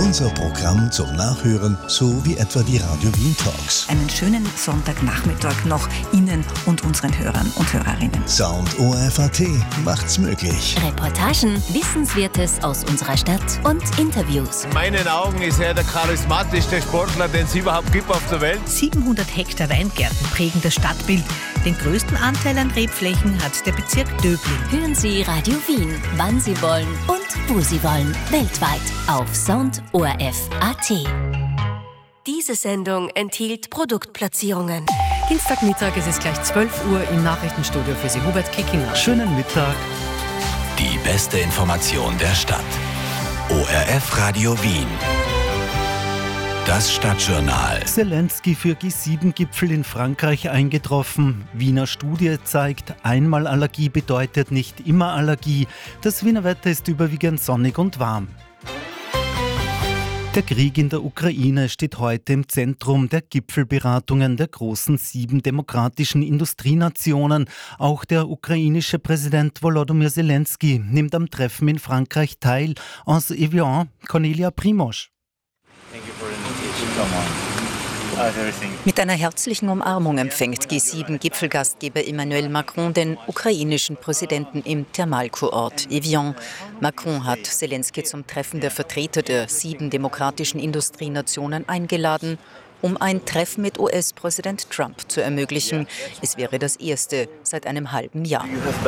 Unser Programm zum Nachhören, so wie etwa die Radio Wien Talks. Einen schönen Sonntagnachmittag noch Ihnen und unseren Hörern und Hörerinnen. Sound ORF.at macht's möglich. Reportagen, Wissenswertes aus unserer Stadt und Interviews. In meinen Augen ist er der charismatischste Sportler, den es überhaupt gibt auf der Welt. 700 Hektar Weingärten prägen das Stadtbild. Den größten Anteil an Rebflächen hat der Bezirk Döbling. Hören Sie Radio Wien, wann Sie wollen und wo Sie wollen. Weltweit auf Sound ORF.at. Diese Sendung enthielt Produktplatzierungen. Dienstagmittag, es ist gleich 12 Uhr im Nachrichtenstudio für Sie Hubert Kickinger. Schönen Mittag. Die beste Information der Stadt. ORF Radio Wien. Das Stadtjournal. Zelensky für G7-Gipfel in Frankreich eingetroffen. Wiener Studie zeigt, einmal Allergie bedeutet nicht immer Allergie. Das Wiener Wetter ist überwiegend sonnig und warm. Der Krieg in der Ukraine steht heute im Zentrum der Gipfelberatungen der großen 7 demokratischen Industrienationen. Auch der ukrainische Präsident Volodymyr Zelensky nimmt am Treffen in Frankreich teil. Aus Evian, Cornelia Primosch. Mit einer herzlichen Umarmung empfängt G7-Gipfelgastgeber Emmanuel Macron den ukrainischen Präsidenten im Thermalkurort Evian. Macron hat Zelensky zum Treffen der Vertreter der 7 demokratischen Industrienationen eingeladen, um ein Treffen mit US-Präsident Trump zu ermöglichen. Es wäre das erste seit einem halben Jahr.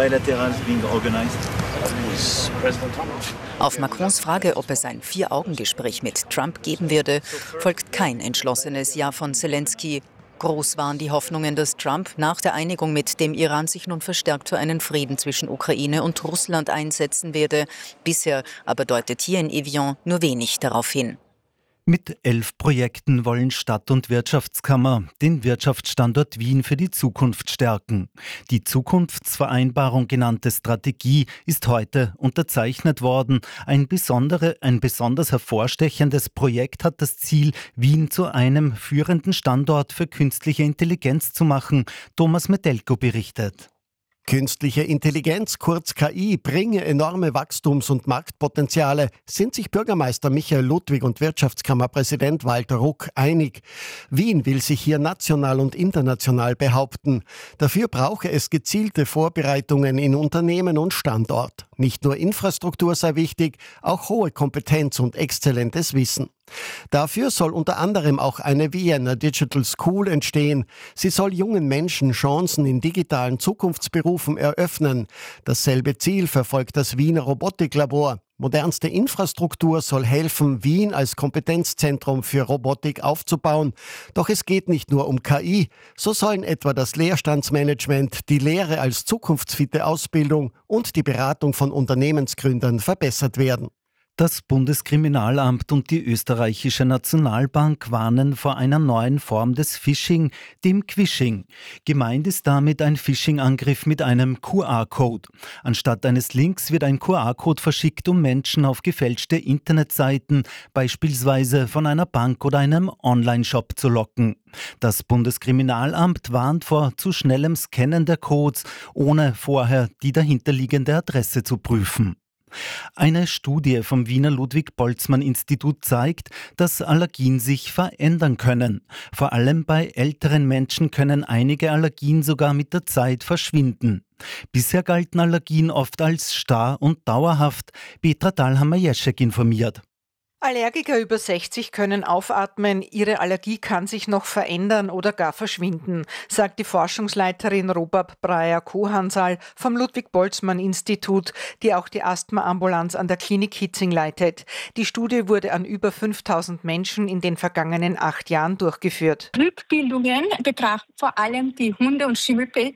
Auf Macrons Frage, ob es ein 4-Augen-Gespräch mit Trump geben werde, folgt kein entschlossenes Ja von Zelensky. Groß waren die Hoffnungen, dass Trump nach der Einigung mit dem Iran sich nun verstärkt für einen Frieden zwischen Ukraine und Russland einsetzen werde. Bisher aber deutet hier in Evian nur wenig darauf hin. Mit 11 Projekten wollen Stadt- und Wirtschaftskammer den Wirtschaftsstandort Wien für die Zukunft stärken. Die Zukunftsvereinbarung genannte Strategie ist heute unterzeichnet worden. Ein besonders hervorstechendes Projekt hat das Ziel, Wien zu einem führenden Standort für künstliche Intelligenz zu machen. Thomas Metelko berichtet. Künstliche Intelligenz, kurz KI, bringe enorme Wachstums- und Marktpotenziale, sind sich Bürgermeister Michael Ludwig und Wirtschaftskammerpräsident Walter Ruck einig. Wien will sich hier national und international behaupten. Dafür brauche es gezielte Vorbereitungen in Unternehmen und Standort. Nicht nur Infrastruktur sei wichtig, auch hohe Kompetenz und exzellentes Wissen. Dafür soll unter anderem auch eine Vienna Digital School entstehen. Sie soll jungen Menschen Chancen in digitalen Zukunftsberufen eröffnen. Dasselbe Ziel verfolgt das Wiener Robotiklabor. Modernste Infrastruktur soll helfen, Wien als Kompetenzzentrum für Robotik aufzubauen. Doch es geht nicht nur um KI. So sollen etwa das Leerstandsmanagement, die Lehre als zukunftsfitte Ausbildung und die Beratung von Unternehmensgründern verbessert werden. Das Bundeskriminalamt und die österreichische Nationalbank warnen vor einer neuen Form des Phishing, dem Quishing. Gemeint ist damit ein Phishing-Angriff mit einem QR-Code. Anstatt eines Links wird ein QR-Code verschickt, um Menschen auf gefälschte Internetseiten, beispielsweise von einer Bank oder einem Online-Shop, zu locken. Das Bundeskriminalamt warnt vor zu schnellem Scannen der Codes, ohne vorher die dahinterliegende Adresse zu prüfen. Eine Studie vom Wiener Ludwig-Boltzmann-Institut zeigt, dass Allergien sich verändern können. Vor allem bei älteren Menschen können einige Allergien sogar mit der Zeit verschwinden. Bisher galten Allergien oft als starr und dauerhaft. Petra Dahlhammer-Jeschek informiert. Allergiker über 60 können aufatmen, ihre Allergie kann sich noch verändern oder gar verschwinden, sagt die Forschungsleiterin Robab Breyer-Kohansal vom Ludwig-Boltzmann-Institut, die auch die Asthma-Ambulanz an der Klinik Hitzing leitet. Die Studie wurde an über 5000 Menschen in den vergangenen 8 Jahren durchgeführt. Rückbildungen betrachten vor allem die Hunde- und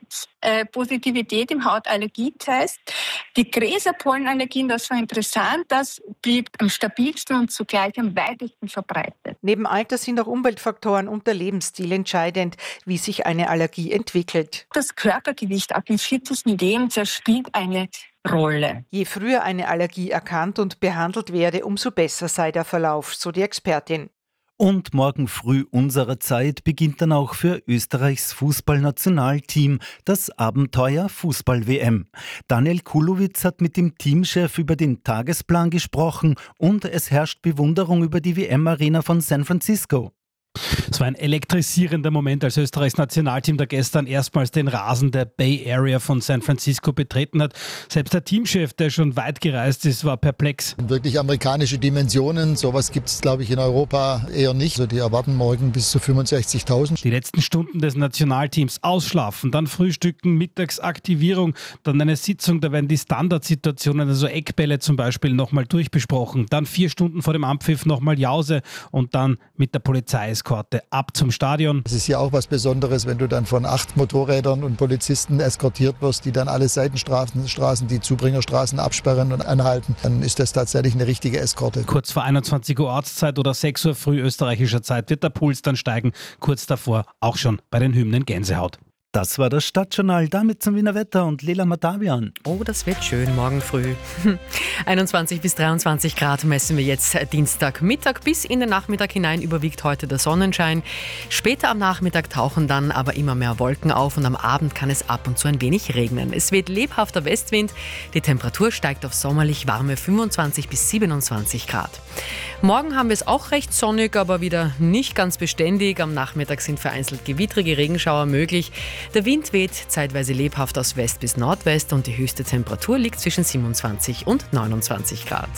Schimmelpilz-Positivität im Hautallergietest. Die Gräserpollenallergien, das war interessant, das blieb am stabilsten und zugleich am weitesten verbreitet. Neben Alter sind auch Umweltfaktoren und der Lebensstil entscheidend, wie sich eine Allergie entwickelt. Das Körpergewicht ab dem 40. Lebensjahr spielt eine Rolle. Je früher eine Allergie erkannt und behandelt werde, umso besser sei der Verlauf, so die Expertin. Und morgen früh unserer Zeit beginnt dann auch für Österreichs Fußballnationalteam das Abenteuer Fußball-WM. Daniel Kulowitz hat mit dem Teamchef über den Tagesplan gesprochen und es herrscht Bewunderung über die WM-Arena von San Francisco. Es war ein elektrisierender Moment, als Österreichs Nationalteam da gestern erstmals den Rasen der Bay Area von San Francisco betreten hat. Selbst der Teamchef, der schon weit gereist ist, war perplex. Wirklich amerikanische Dimensionen, sowas gibt es, glaube ich, in Europa eher nicht. Also die erwarten morgen bis zu 65.000. Die letzten Stunden des Nationalteams ausschlafen, dann Frühstücken, Mittagsaktivierung, dann eine Sitzung, da werden die Standardsituationen, also Eckbälle zum Beispiel, nochmal durchbesprochen. Dann 4 Stunden vor dem Anpfiff nochmal Jause und dann mit der Polizeieskorte ab zum Stadion. Es ist ja auch was Besonderes, wenn du dann von 8 Motorrädern und Polizisten eskortiert wirst, die dann alle Seitenstraßen, die Zubringerstraßen absperren und anhalten. Dann ist das tatsächlich eine richtige Eskorte. Kurz vor 21 Uhr Ortszeit oder 6 Uhr früh österreichischer Zeit wird der Puls dann steigen. Kurz davor auch schon bei den Hymnen Gänsehaut. Das war das Stadtjournal, damit zum Wiener Wetter und Lela Matavian. Oh, das wird schön morgen früh. 21 bis 23 Grad messen wir jetzt Dienstagmittag. Bis in den Nachmittag hinein überwiegt heute der Sonnenschein. Später am Nachmittag tauchen dann aber immer mehr Wolken auf und am Abend kann es ab und zu ein wenig regnen. Es weht lebhafter Westwind. Die Temperatur steigt auf sommerlich warme 25 bis 27 Grad. Morgen haben wir es auch recht sonnig, aber wieder nicht ganz beständig. Am Nachmittag sind vereinzelt gewittrige Regenschauer möglich. Der Wind weht zeitweise lebhaft aus West bis Nordwest und die höchste Temperatur liegt zwischen 27 und 29 Grad.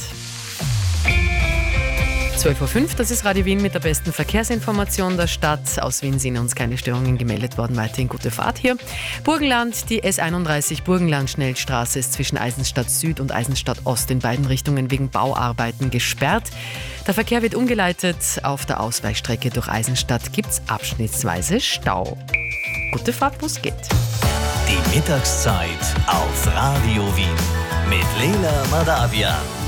12.05 Uhr, das ist Radio Wien mit der besten Verkehrsinformation der Stadt. Aus Wien sind uns keine Störungen gemeldet worden. Weiterhin gute Fahrt hier. Burgenland, die S31 Burgenland-Schnellstraße ist zwischen Eisenstadt Süd und Eisenstadt Ost in beiden Richtungen wegen Bauarbeiten gesperrt. Der Verkehr wird umgeleitet. Auf der Ausweichstrecke durch Eisenstadt gibt es abschnittsweise Stau. Gute Fahrt, wo es geht. Die Mittagszeit auf Radio Wien mit Lela Madavian.